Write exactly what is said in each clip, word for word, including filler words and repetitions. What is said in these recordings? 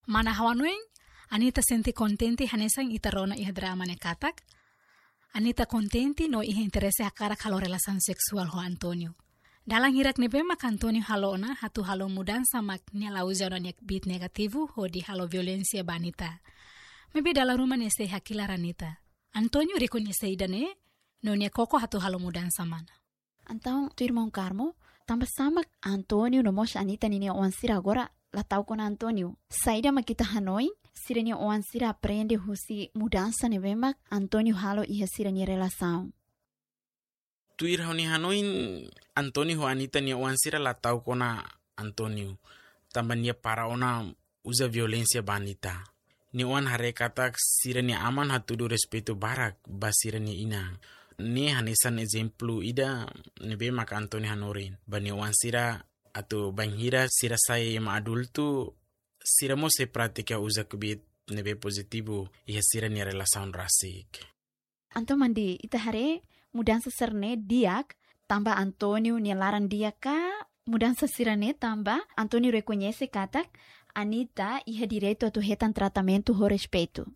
Mana hawanuing, Anita senti kontenti hanesang itarona iha drama ne katak. Anita kontenti no iha interese hakara halo relasan seksual ho Antonio. Dalang hirak nebe mak Antonio halona hatu halo mudansa mak nia lauza no nek bit negativu ho di halo violensia banita. Mebe dalam rumah nese hakila ranita. Antonio reconhece idane no nia koko hatu halo mudansa mana. Então, tu irmão Carmo, também sama Antonio no mos Anita nini oansira agora latau con Antonio. Saída makita Hanoi, sirenia oansira aprende husi mudança nebe mak Antonio halo iha sirenia relação. Tu ir honi Hanoi, Antonio ho Anita nia oansira latau kona Antonio. Tambah nia para ona usa violência banita. Ni oan hare katak sirenia aman hatudu respeto barak basirenia ina. Ni hanesan exemplu ida nebe mak Antonio hanorin. Bani oansira atau banhira sira saya yang adulto sira mo se pratica usa kubit nebe positivo iha sira ni relação rasik. Anto mandi ita hare mudança serne diak tamba Antonio ni laran diaka mudança sirane tamba Antonio reconhece katak Anita iha direito atu hetan tratamento ho respeito.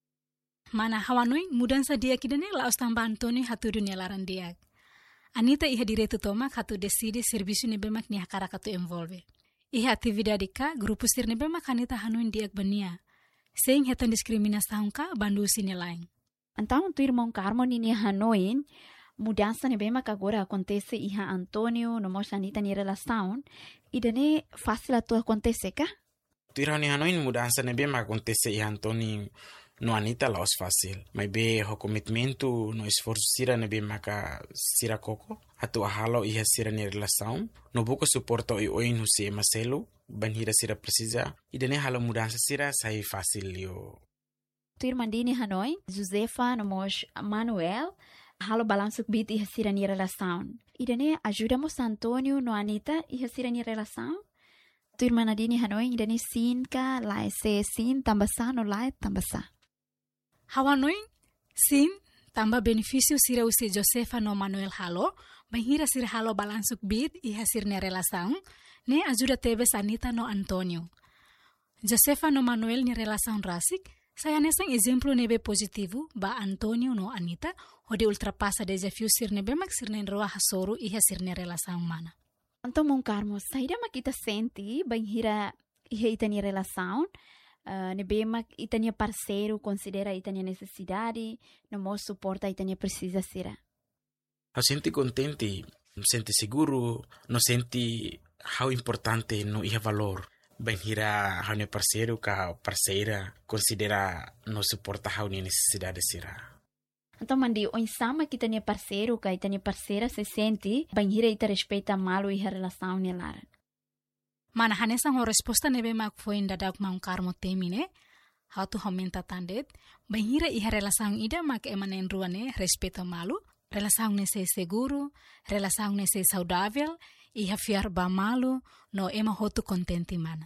Mana hawanui mudança diak idane laos tamba Antonio hatu dunia laran diak. Anita iha direito tomak hatu decide serviço nebe mak ni hakara katu envolve. Iha atividade ka grupo sir nebe mak Anita hanuin diak bania. Sing hetan diskriminação ka bandu sine lain. Então, tu irmão Carmo nini Hanoin, mudança nebe mak agora acontece iha Antonio no mos Anita ni relação, e dane fácil atu acontece ka? Tu irmão ni Hanoin mudança nebe mak acontece iha Antonio no Anita laos fácil. Mas be ho commitmento no esforço sira nebe maka sira koko. Hatu ahalo iha sira ni relação. No buko suporto i oin husi emaselo. Banhira sira precisa. Idane halo mudança sira sai fácil yo. Tu irmandini Hanoi, Josefa no mos Manuel, halo balanço bit iha sira ni relação. Idane ajudamos Antonio no Anita iha sira ni relação. Tu irmanadini Hanoi idane sin ka lai se sin tambasa no lai tambasa. Hawanui, sim, tamba benefício sira usi Josefa no Manuel halo, banhira sira halo balansuk bid iha sirne relação, ne ajuda tebes Anita no Antonio. Josefa no Manuel ni relação rasik, saya nesang exemplo nebe positivo ba Antonio no Anita, hode ultrapassa desafio sirne bemak sirne roa hasoru iha sirne relação mana. Então, mon Carmo, saída makita senti banhira iha itani relação, Uh, nebe mak itania parceiro considera itania necessidade, no mo suporta itania precisa sira. Eu senti contente, senti seguro, no senti how importante no iha valor. Banhira how ne parceiro ka parceira considera no suporta how ne necessidade sira. Então mandi o insama que itania parceiro ka itania parceira se senti banhira ita respeita malo iha relação nelara. Mana hanesang ho resposta nebe mak foi dadak mau karmo temine, how tu homenta tandet, banhira iha relação ida mak emanen ruane respeto malu, relação nese seguro, relação nese saudável, iha fiar ba malu, no ema hotu contenti mana.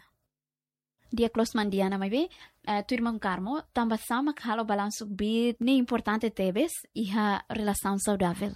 Dia close mandiana mai be, uh, tu irmão Carmo, tamba sama halo balanço bit ne importante tebes iha relação saudável.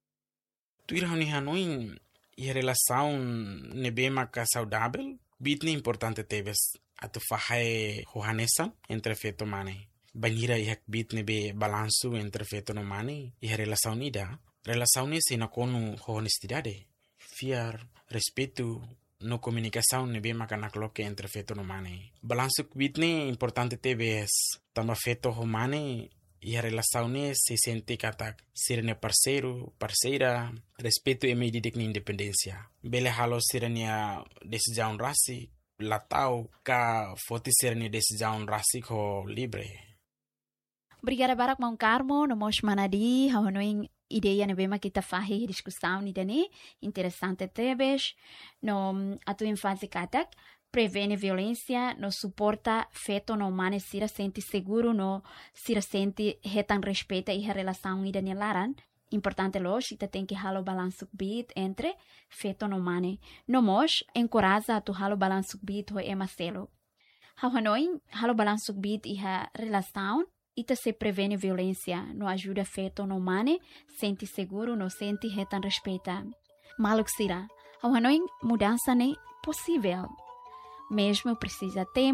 Tu irmão ni Hanoi e a relação nebe maka saudável, bitne importante tebes atu fahae hohanesa entre feto mane. Banhira ihak bit nebe balanço entre feto no mane e a relação nida. Relação nesse na konu honestidade, fiar, respeito, no comunicação nebe maka nakloke entre feto no mane. Balanço bitne importante tebes tamba feto ho mane e a relação ne se sente katak sirene parceiro, parceira, respeito e medida de independência. Bele halo sirenia decisão rasik, latau ka foti sirene decisão rasik ho libre. Obrigada barak Mão Carmo, no mos manadi, haonoing ideia nebema kita fahi discussão nidane, interessante tebes, no atu infância katak, prevene violência, no suporta feto no mane sira sente seguro, no sira sente retan respeita e relação ida nelaran. Importante los, ita tem que halo balanço bit entre feto no mane. No mos, encoraja tu halo balanço bit ho emaselo. Hauhanoi, halo balanço bit iha relação, ita se prevene violência, no ajuda feto no mane, sente seguro, no sente retan respeita. Maluk sira, hauhanoi mudança ne possível. Mesmo precisa tempo.